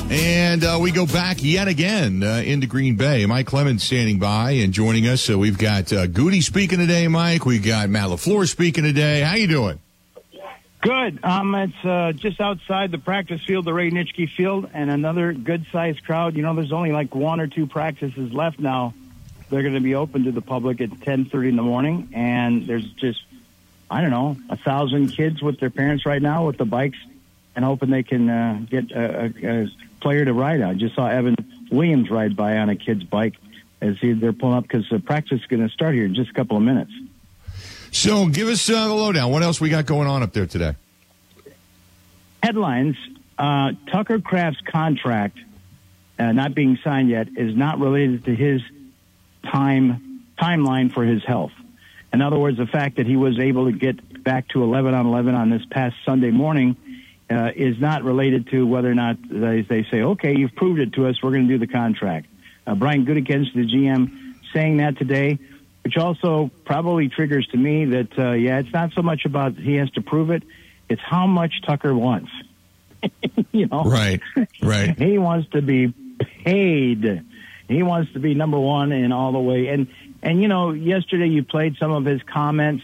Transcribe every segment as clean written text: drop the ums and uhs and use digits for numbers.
And we go back yet again into Green Bay. Mike Clemens standing by and joining us. So we've got Goody speaking today, Mike. We got Matt LaFleur speaking today. How you doing? Good. It's just outside the practice field, the Ray Nitschke Field, and another good-sized crowd. You know, there's only like one or two practices left now. They're going to be open to the public at 10:30 in the morning, and there's just, 1,000 kids with their parents right now with the bikes and hoping they can get a player to ride on. I just saw Evan Williams ride by on a kid's bike as they're pulling up because the practice is going to start here in just a couple of minutes. So give us the lowdown. What else we got going on up there today? Headlines. Tucker Kraft's contract, not being signed yet, is not related to his timeline for his health. In other words, the fact that he was able to get back to 11-on-11 on this past Sunday morning is not related to whether or not they say, okay, you've proved it to us, we're going to do the contract. Brian Gutekunst, the GM, saying that today, which also probably triggers to me that, it's not so much about he has to prove it, it's how much Tucker wants. Right. He wants to be paid. He wants to be number one in all the way. And yesterday you played some of his comments,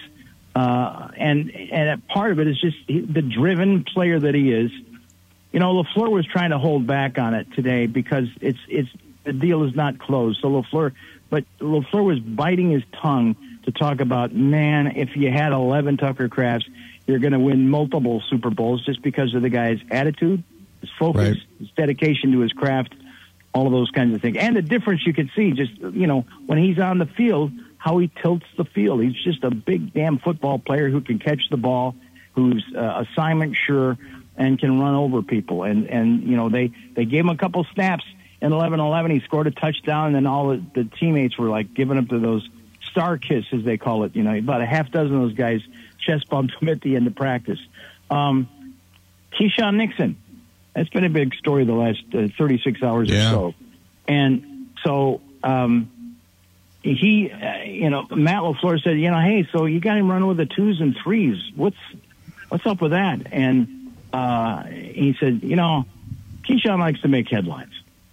and part of it is just the driven player that he is. LaFleur was trying to hold back on it today because it's the deal is not closed. So LaFleur was biting his tongue to talk about, man, if you had 11 Tucker Krafts, you're going to win multiple Super Bowls just because of the guy's attitude, his focus, his dedication to his craft, all of those kinds of things. And the difference you can see just, when he's on the field, how he tilts the field. He's just a big damn football player who can catch the ball, who's assignment sure, and can run over people. And they gave him a couple snaps in 11-11. He scored a touchdown, and then all the teammates were like giving up to those star kiss, as they call it. About a half dozen of those guys chest bumped him at the end of practice. Keyshawn Nixon. That's been a big story the last 36 hours or so. And so he, Matt LaFleur said, hey, so you got him running with the 2s and 3s. What's up with that? And he said, Keyshawn likes to make headlines.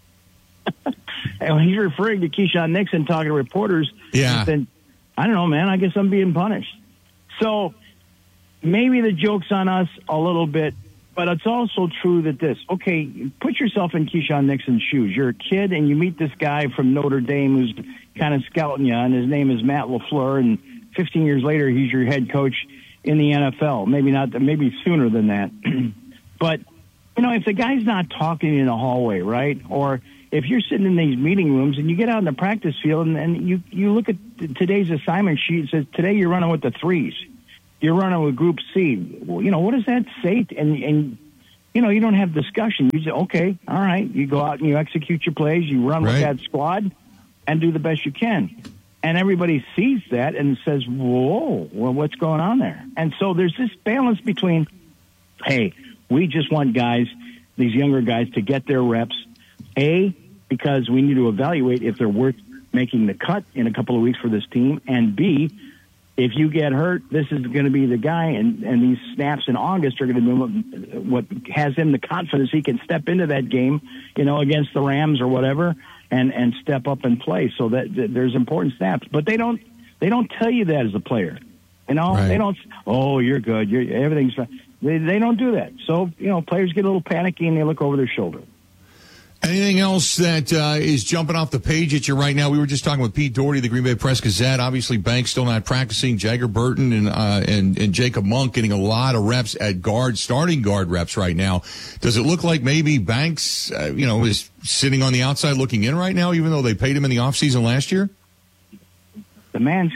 And he's referring to Keyshawn Nixon talking to reporters. Yeah. And said, I don't know, man, I guess I'm being punished. So maybe the joke's on us a little bit. But it's also true that put yourself in Keyshawn Nixon's shoes. You're a kid and you meet this guy from Notre Dame who's kind of scouting you, and his name is Matt LaFleur, and 15 years later he's your head coach in the NFL. Maybe sooner than that. But, if the guy's not talking in the hallway, right, or if you're sitting in these meeting rooms and you get out in the practice field and you look at today's assignment sheet, it says today you're running with the 3s. You're running with Group C. Well, what does that say? And you don't have discussion. You say, okay, all right. You go out and you execute your plays. You run with that squad and do the best you can. And everybody sees that and says, whoa, well, what's going on there? And so there's this balance between, hey, we just want guys, these younger guys, to get their reps, A, because we need to evaluate if they're worth making the cut in a couple of weeks for this team, and B, if you get hurt, this is going to be the guy, and these snaps in August are going to be what has him the confidence he can step into that game, against the Rams or whatever, and step up and play. So that there's important snaps, but they don't tell you that as a player. They don't. Oh, you're good. Everything's fine. They don't do that. So players get a little panicky and they look over their shoulder. Anything else that is jumping off the page at you right now? We were just talking with Pete Doherty, the Green Bay Press-Gazette. Obviously, Banks still not practicing. Jagger Burton and Jacob Monk getting a lot of reps at guard, starting guard reps right now. Does it look like maybe Banks, is sitting on the outside looking in right now, even though they paid him in the offseason last year? The man's,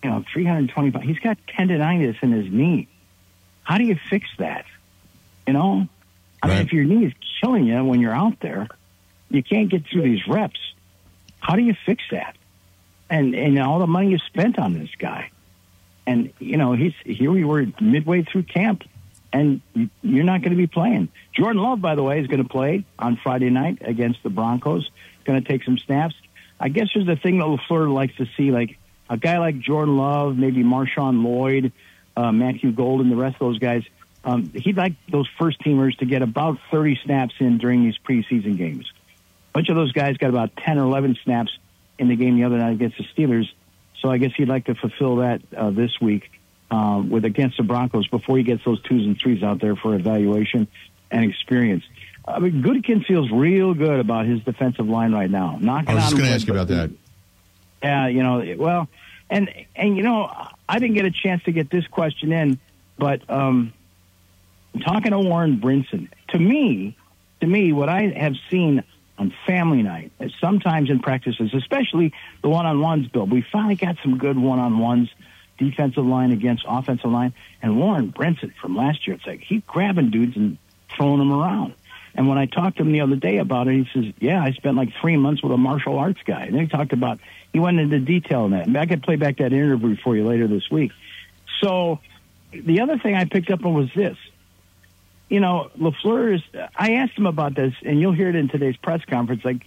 325. He's got tendonitis in his knee. How do you fix that? I mean, if your knee is killing you when you're out there, you can't get through these reps. How do you fix that? And all the money you spent on this guy. And, here we were midway through camp, and you're not going to be playing. Jordan Love, by the way, is going to play on Friday night against the Broncos. Going to take some snaps. I guess there's the thing that LaFleur likes to see, like a guy like Jordan Love, maybe Marshawn Lloyd, Matthew Golden, the rest of those guys. he'd like those first teamers to get about 30 snaps in during these preseason games. A bunch of those guys got about 10 or 11 snaps in the game the other night against the Steelers. So I guess he'd like to fulfill that this week against the Broncos before he gets those 2s and 3s out there for evaluation and experience. I mean, Gutekunst feels real good about his defensive line right now. I was just going to ask you about that. Yeah, well, and I didn't get a chance to get this question in, but talking to Warren Brinson, to me, what I have seen on family night, sometimes in practices, especially the one-on-ones, Bill, we finally got some good one-on-ones, defensive line against offensive line, and Warren Brinson from last year, it's like he's grabbing dudes and throwing them around. And when I talked to him the other day about it, he says, yeah, I spent like 3 months with a martial arts guy. And he went into detail on that. And I could play back that interview for you later this week. So the other thing I picked up on was this. LaFleur I asked him about this, and you'll hear it in today's press conference. Like,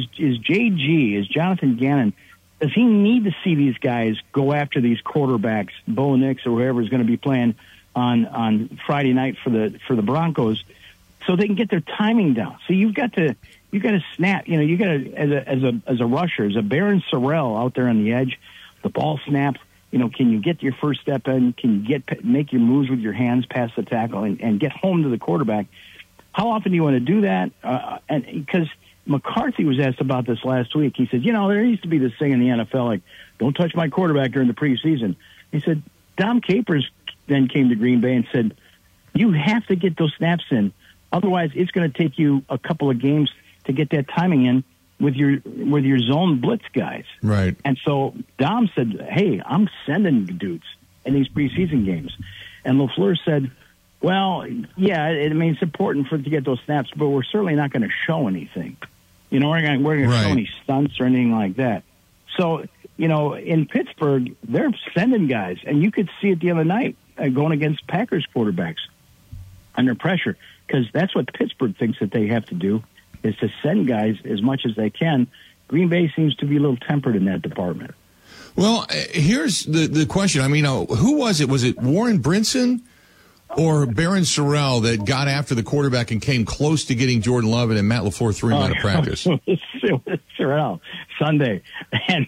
is Jonathan Gannon, does he need to see these guys go after these quarterbacks, Bo Nix or whoever is going to be playing on Friday night for the Broncos, so they can get their timing down? So you've got to snap. You got to as a rusher, as a Baron Sorrell out there on the edge, the ball snaps. Can you get your first step in? Can you make your moves with your hands past the tackle and get home to the quarterback? How often do you want to do that? And because McCarthy was asked about this last week, he said, there used to be this thing in the NFL, like, don't touch my quarterback during the preseason. He said, Dom Capers then came to Green Bay and said, you have to get those snaps in. Otherwise, it's going to take you a couple of games to get that timing in with your zone blitz guys. Right. And so Dom said, hey, I'm sending dudes in these preseason games. And LaFleur said, well, yeah, it's important to get those snaps, but we're certainly not going to show anything. We're going to show any stunts or anything like that. So, in Pittsburgh, they're sending guys, and you could see it the other night going against Packers quarterbacks under pressure, because that's what Pittsburgh thinks that they have to do, is to send guys as much as they can. Green Bay seems to be a little tempered in that department. Well, here's the question. I mean, who was it? Was it Warren Brinson or Baron Sorrell that got after the quarterback and came close to getting Jordan Love and Matt LaFleur threw him out of practice? It was Sorrell Sunday. And,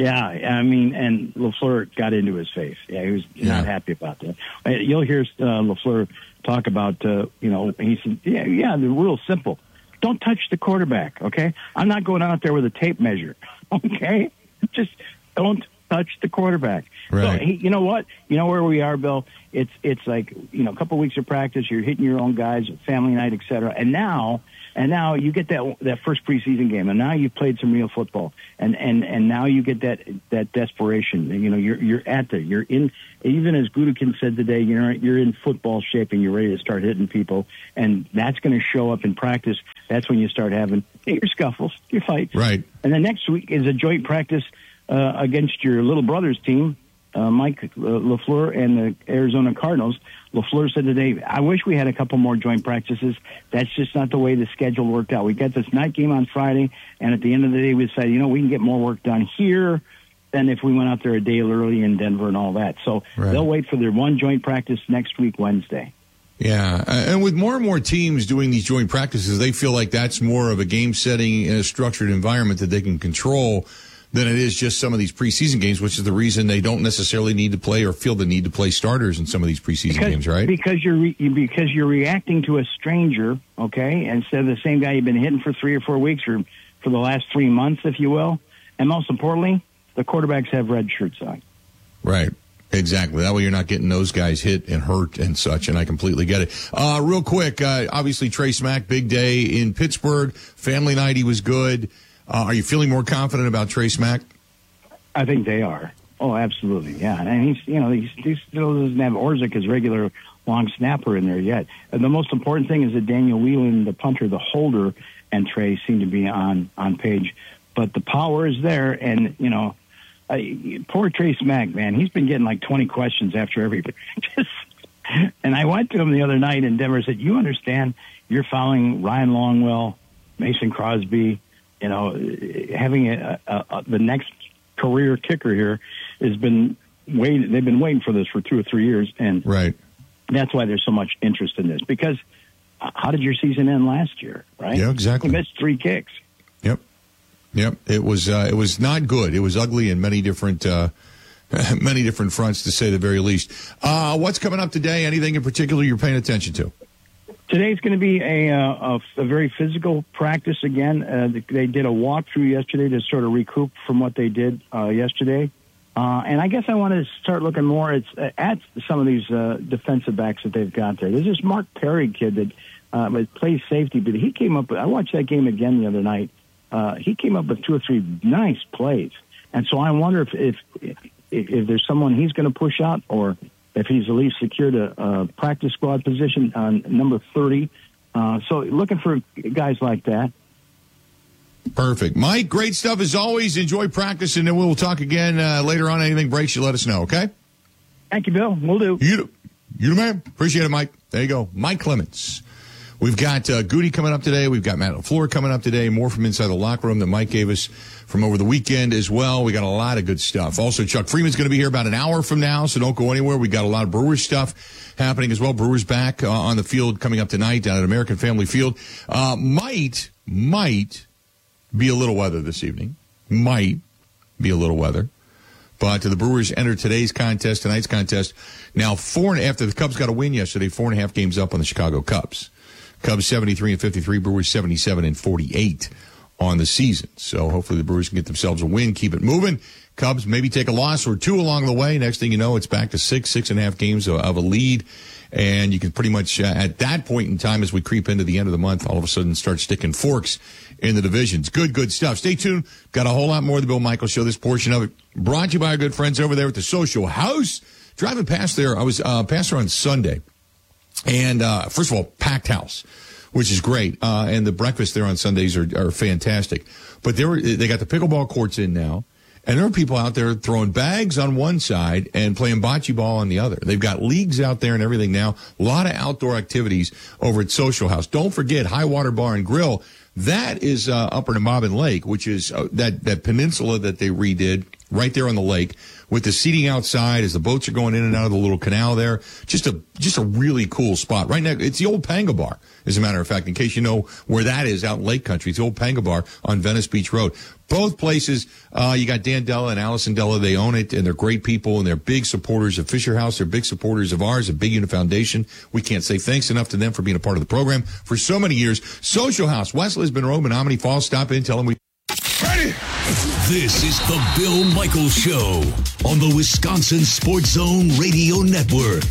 and LaFleur got into his face. Yeah, he was not happy about that. You'll hear LaFleur talk about, he said, the rule's simple. Don't touch the quarterback, okay? I'm not going out there with a tape measure, okay? Just don't touch the quarterback. Right. So, you know what? You know where we are, Bill? It's like, a couple weeks of practice, you're hitting your own guys, family night, et cetera. And now you get that first preseason game, and now you've played some real football, and now you get that desperation. You're at you're in. Even as Gutekunst said today, you're in football shape and you're ready to start hitting people, and that's going to show up in practice. That's when you start having your scuffles, your fights. Right. And then next week is a joint practice against your little brother's team, Mike LaFleur and the Arizona Cardinals. LaFleur said today, I wish we had a couple more joint practices. That's just not the way the schedule worked out. We got this night game on Friday, and at the end of the day, we decided, we can get more work done here than if we went out there a day early in Denver and all that. So They'll wait for their one joint practice next week, Wednesday. Yeah, and with more and more teams doing these joint practices, they feel like that's more of a game setting in a structured environment that they can control than it is just some of these preseason games, which is the reason they don't necessarily need to play or feel the need to play starters in some of these preseason games, right? Because you're reacting to a stranger, okay, instead of the same guy you've been hitting for 3 or 4 weeks or for the last 3 months, if you will. And most importantly, the quarterbacks have red shirts on. Right. Exactly. That way you're not getting those guys hit and hurt and such, and I completely get it. Real quick, obviously Trey Smack, big day in Pittsburgh. Family night, he was good. Are you feeling more confident about Trey Smack? I think they are. Oh, absolutely, yeah. And he still doesn't have Orzik as regular long snapper in there yet. And the most important thing is that Daniel Whelan, the punter, the holder, and Trey seem to be on page. But the power is there, and, poor Trey Smack, man, he's been getting like 20 questions after every practice. And I went to him the other night in Denver and said, you understand you're following Ryan Longwell, Mason Crosby, having the next career kicker here they've been waiting for this for 2 or 3 years. And right. That's why there's so much interest in this, because how did your season end last year, right? Yeah, exactly. You missed 3 kicks. Yep. It was not good. It was ugly in many different fronts, to say the very least. What's coming up today? Anything in particular you're paying attention to? Today's going to be a very physical practice again. They did a walkthrough yesterday to sort of recoup from what they did yesterday. And I guess I want to start looking more at some of these defensive backs that they've got there. There's this Mark Perry kid that plays safety, but he came up. I watched that game again the other night. He came up with 2 or 3 nice plays, and so I wonder if there's someone he's going to push out, or if he's at least secured a practice squad position on number 30. So looking for guys like that. Perfect. Mike, great stuff as always. Enjoy practice, and then we'll talk again later on. Anything breaks, you let us know, okay? Thank you, Bill. We'll do. You the man. Appreciate it, Mike. There you go. Mike Clements. We've got Goody coming up today. We've got Matt LaFleur coming up today. More from inside the locker room that Mike gave us from over the weekend as well. We got a lot of good stuff. Also, Chuck Freeman's going to be here about an hour from now, so don't go anywhere. We got a lot of Brewers stuff happening as well. Brewers back on the field coming up tonight down at American Family Field. Might be a little weather this evening. Might be a little weather. But the Brewers enter tonight's contest. Now, after the Cubs got a win yesterday, 4.5 games up on the Chicago Cubs. Cubs 73-53, Brewers 77-48 on the season. So hopefully the Brewers can get themselves a win, keep it moving. Cubs maybe take a loss or 2 along the way. Next thing you know, it's back to 6.5 games of a lead. And you can pretty much, at that point in time, as we creep into the end of the month, all of a sudden start sticking forks in the divisions. Good stuff. Stay tuned. Got a whole lot more of the Bill Michaels Show. This portion of it brought to you by our good friends over there at the Social House. Driving past there, I was past there on Sunday. And first of all, packed house, which is great. And the breakfast there on Sundays are fantastic. But they got the pickleball courts in now. And there are people out there throwing bags on one side and playing bocce ball on the other. They've got leagues out there and everything now. A lot of outdoor activities over at Social House. Don't forget High Water Bar and Grill. That is Upper Nemaben Lake, which is that peninsula that they redid right there on the lake with the seating outside as the boats are going in and out of the little canal there. Just a really cool spot. Right now, it's the old Panga Bar, as a matter of fact, in case you know where that is out in Lake Country. It's the old Panga Bar on Venice Beach Road. Both places, you got Dan Della and Allison Della. They own it, and they're great people, and they're big supporters of Fisher House. They're big supporters of ours, a Big Unit Foundation. We can't say thanks enough to them for being a part of the program for so many years. Social House, West Lisbon Road, Menominee Falls. Stop in, tell them we... Ready? This is the Bill Michaels Show on the Wisconsin Sports Zone Radio Network.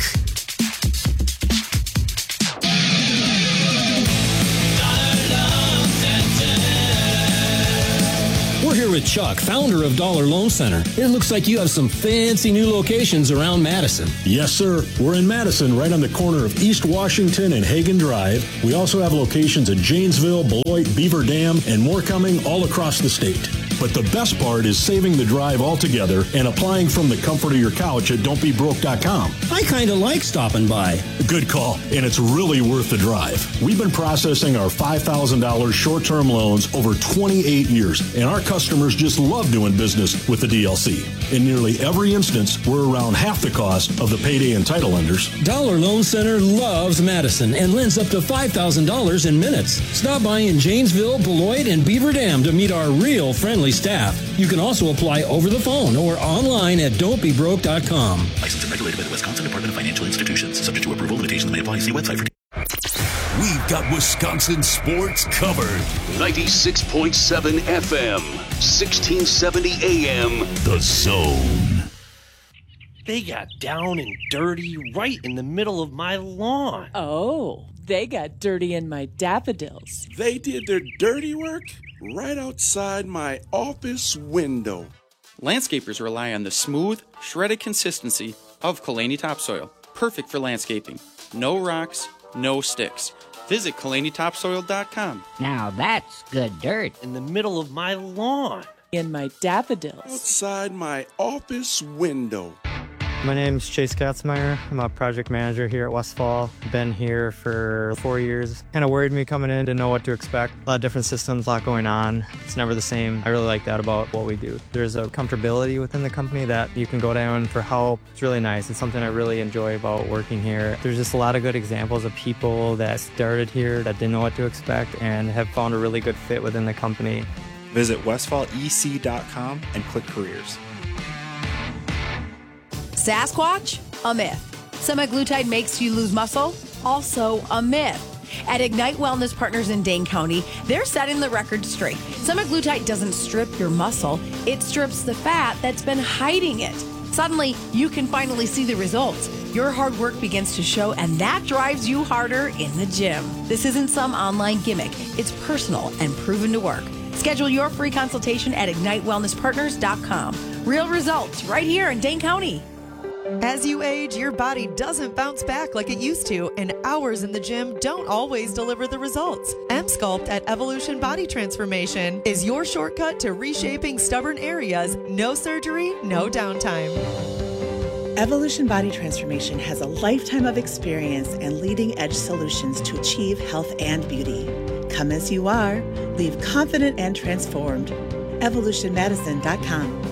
We're here with Chuck, founder of Dollar Loan Center. It looks like you have some fancy new locations around Madison. Yes, sir. We're in Madison, right on the corner of East Washington and Hagen Drive. We also have locations in Janesville, Beloit, Beaver Dam, and more coming all across the state. But the best part is saving the drive altogether and applying from the comfort of your couch at don'tbebroke.com. I kind of like stopping by. Good call, and it's really worth the drive. We've been processing our $5,000 short-term loans over 28 years, and our customers just love doing business with the DLC. In nearly every instance, we're around half the cost of the payday and title lenders. Dollar Loan Center loves Madison and lends up to $5,000 in minutes. Stop by in Janesville, Beloit, and Beaver Dam to meet our real friendly staff. You can also apply over the phone or online at don'tbebroke.com. Licensed and regulated by the Wisconsin Department of Financial Institutions. Subject to approval, limitations may apply. See website for We've got Wisconsin sports covered. 96.7 FM, 1670 AM, The Zone. They got down and dirty right in the middle of my lawn. Oh, they got dirty in my daffodils. They did their dirty work right outside my office window. Landscapers rely on the smooth, shredded consistency of Kalani topsoil. Perfect for landscaping. No rocks, no sticks. Visit KalaniTopsoil.com. Now that's good dirt. In the middle of my lawn. In my daffodils. Outside my office window. My name's Chase Katzmeyer. I'm a project manager here at Westfall. Been here for 4 years. Kind of worried me coming in, didn't know what to expect. A lot of different systems, a lot going on. It's never the same. I really like that about what we do. There's a comfortability within the company that you can go down for help. It's really nice. It's something I really enjoy about working here. There's just a lot of good examples of people that started here that didn't know what to expect and have found a really good fit within the company. Visit westfallec.com and click careers. Sasquatch? A myth. Semaglutide makes you lose muscle? Also a myth. At Ignite Wellness Partners in Dane County, they're setting the record straight. Semaglutide doesn't strip your muscle, it strips the fat that's been hiding it. Suddenly, you can finally see the results. Your hard work begins to show, and that drives you harder in the gym. This isn't some online gimmick. It's personal and proven to work. Schedule your free consultation at IgniteWellnessPartners.com. Real results right here in Dane County. As you age, your body doesn't bounce back like it used to, and hours in the gym don't always deliver the results. M-Sculpt at Evolution Body Transformation is your shortcut to reshaping stubborn areas. No surgery, no downtime. Evolution Body Transformation has a lifetime of experience and leading-edge solutions to achieve health and beauty. Come as you are, leave confident and transformed. EvolutionMedicine.com.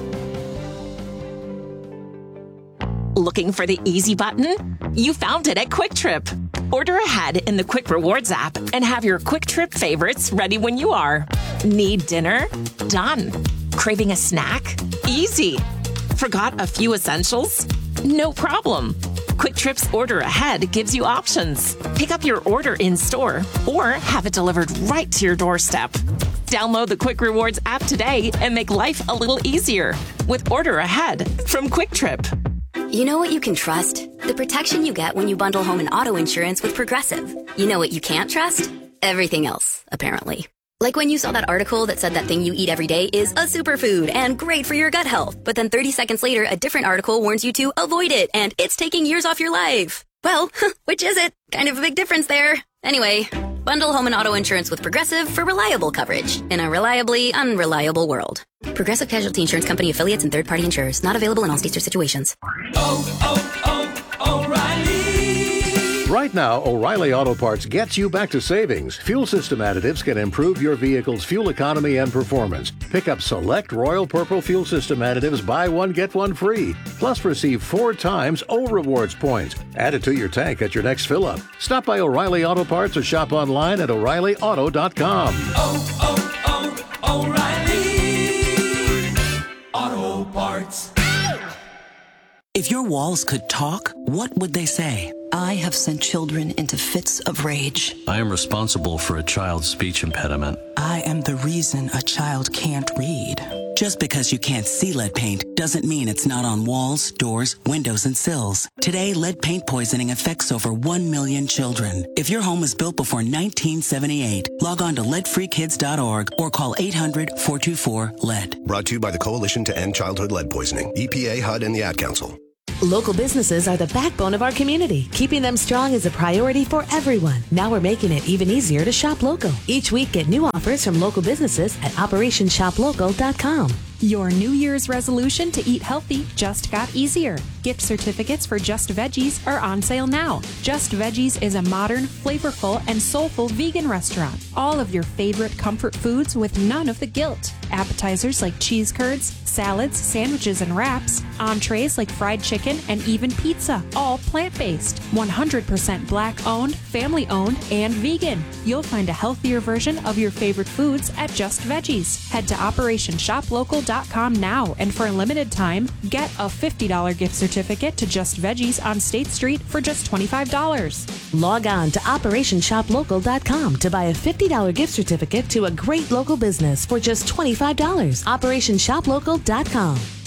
Looking for the easy button? You found it at Quick Trip. Order ahead in the Quick Rewards app and have your Quick Trip favorites ready when you are. Need dinner? Done. Craving a snack? Easy. Forgot a few essentials? No problem. Quick Trip's Order Ahead gives you options. Pick up your order in store or have it delivered right to your doorstep. Download the Quick Rewards app today and make life a little easier with Order Ahead from Quick Trip. You know what you can trust? The protection you get when you bundle home and auto insurance with Progressive. You know what you can't trust? Everything else, apparently. Like when you saw that article that said that thing you eat every day is a superfood and great for your gut health, but then 30 seconds later, a different article warns you to avoid it and it's taking years off your life. Well, which is it? Kind of a big difference there. Anyway, bundle home and auto insurance with Progressive for reliable coverage in a reliably unreliable world. Progressive Casualty Insurance Company affiliates and third-party insurers. Not available in all states or situations. O'Reilly! Right now, O'Reilly Auto Parts gets you back to savings. Fuel system additives can improve your vehicle's fuel economy and performance. Pick up select Royal Purple fuel system additives, buy one, get one free. Plus receive 4 times O Rewards points. Add it to your tank at your next fill-up. Stop by O'Reilly Auto Parts or shop online at O'Reillyauto.com. O'Reilly Auto Parts. If your walls could talk, what would they say? I have sent children into fits of rage. I am responsible for a child's speech impediment. I am the reason a child can't read. Just because you can't see lead paint doesn't mean it's not on walls, doors, windows, and sills. Today, lead paint poisoning affects over 1 million children. If your home was built before 1978, log on to leadfreekids.org or call 800-424-LEAD. Brought to you by the Coalition to End Childhood Lead Poisoning, EPA, HUD, and the Ad Council. Local businesses are the backbone of our community. Keeping them strong is a priority for everyone. Now we're making it even easier to shop local. Each week, get new offers from local businesses at OperationShopLocal.com. Your New Year's resolution to eat healthy just got easier. Gift certificates for Just Veggies are on sale now. Just Veggies is a modern, flavorful, and soulful vegan restaurant. All of your favorite comfort foods with none of the guilt. Appetizers like cheese curds, salads, sandwiches, and wraps. Entrees like fried chicken and even pizza. All plant-based. 100% Black-owned, family-owned, and vegan. You'll find a healthier version of your favorite foods at Just Veggies. Head to OperationShopLocal.com now, and for a limited time, get a $50 gift certificate to Just Veggies on State Street for just $25. Log on to OperationShopLocal.com to buy a $50 gift certificate to a great local business for just $25. OperationShopLocal.com.